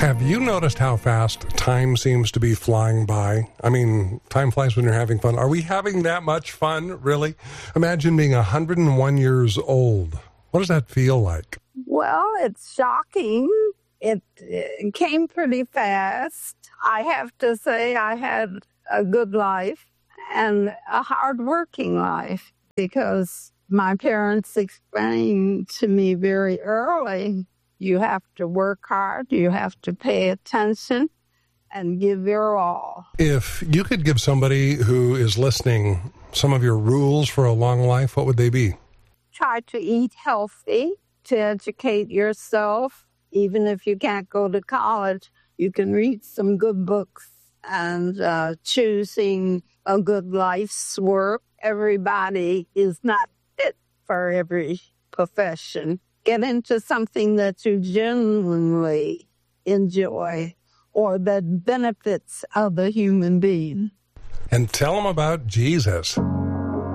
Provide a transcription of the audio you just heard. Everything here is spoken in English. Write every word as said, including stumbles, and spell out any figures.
Have you noticed how fast time seems to be flying by? I mean, time flies when you're having fun. Are we having that much fun, really? Imagine being one hundred one years old. What does that feel like? Well, it's shocking. It, it came pretty fast. I have to say I had a good life and a hard-working life because my parents explained to me very early, you have to work hard, you have to pay attention, and give your all. If you could give somebody who is listening some of your rules for a long life, what would they be? Try to eat healthy, to educate yourself. Even if you can't go to college, you can read some good books. And uh, choosing a good life's work. Everybody is not fit for every profession. Get into something that you genuinely enjoy or that benefits other human beings. And tell them about Jesus.